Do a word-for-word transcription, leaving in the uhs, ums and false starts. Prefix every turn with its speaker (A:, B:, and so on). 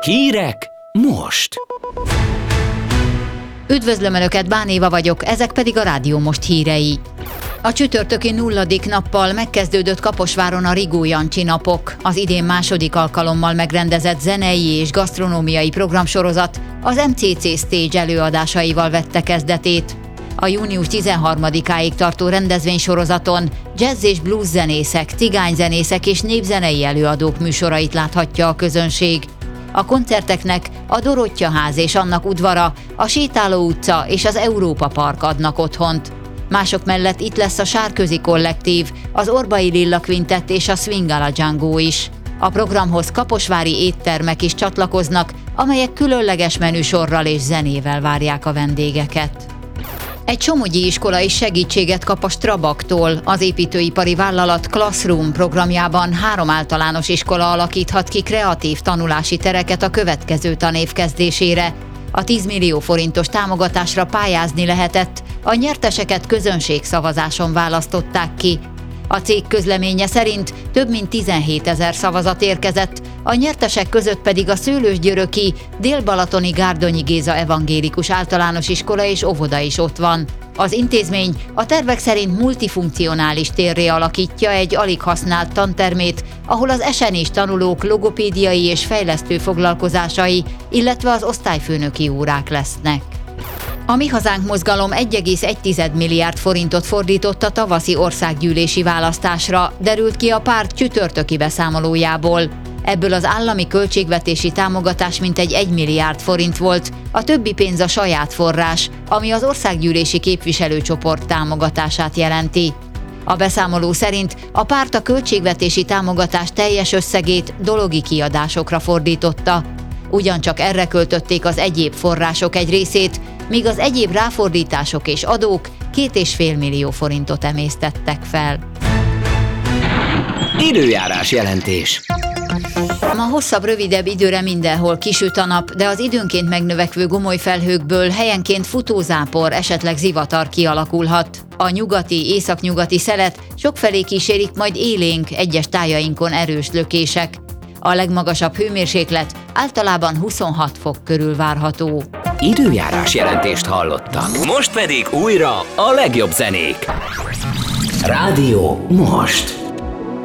A: Hírek most!
B: Üdvözlöm Önöket, Bán Éva vagyok, ezek pedig a Rádió Most hírei. A csütörtöki nulladik nappal megkezdődött Kaposváron a Rigó Jancsi napok. Az idén második alkalommal megrendezett zenei és gasztronómiai programsorozat az em cé cé Stage előadásaival vette kezdetét. A június tizenharmadikáig tartó rendezvénysorozaton jazz és blues zenészek, cigányzenészek és népzenei előadók műsorait láthatja a közönség. A koncerteknek a Dorottyaház és annak udvara, a Sétáló utca és az Európa Park adnak otthont. Mások mellett itt lesz a Sárközi Kollektív, az Orbai Lilla Quintett és a Swing a la Django is. A programhoz kaposvári éttermek is csatlakoznak, amelyek különleges menüsorral és zenével várják a vendégeket. Egy somogyi iskola is segítséget kap a Strabaktól. Az építőipari vállalat Classroom programjában három általános iskola alakíthat ki kreatív tanulási tereket a következő tanév kezdésére. A tíz millió forintos támogatásra pályázni lehetett, a nyerteseket közönségszavazáson választották ki. A cég közleménye szerint több mint tizenhétezer szavazat érkezett, a nyertesek között pedig a szőlősgyöröki, Dél-Balatoni Gárdonyi Géza evangélikus általános iskola és óvoda is ott van. Az intézmény a tervek szerint multifunkcionális térré alakítja egy alig használt tantermét, ahol az esenés tanulók logopédiai és fejlesztő foglalkozásai, illetve az osztályfőnöki órák lesznek. A Mi Hazánk mozgalom egy egész egy milliárd forintot fordított a tavaszi országgyűlési választásra, derült ki a párt csütörtöki beszámolójából. Ebből az állami költségvetési támogatás mintegy egy milliárd forint volt, a többi pénz a saját forrás, ami az országgyűlési képviselőcsoport támogatását jelenti. A beszámoló szerint a párt a költségvetési támogatás teljes összegét dologi kiadásokra fordította. Ugyancsak erre költötték az egyéb források egy részét, míg az egyéb ráfordítások és adók két és fél millió forintot emésztettek fel.
A: Időjárás jelentés.
B: Ma hosszabb, rövidebb időre mindenhol kisüt a nap, de az időnként megnövekvő gomoly felhőkből helyenként futózápor, esetleg zivatar kialakulhat. A nyugati, északnyugati szelet sokfelé kísérik majd élénk, egyes tájainkon erős lökések. A legmagasabb hőmérséklet általában huszonhat fok körül várható.
A: Időjárás jelentést hallottak. Most pedig újra a legjobb zenék. Rádió Most.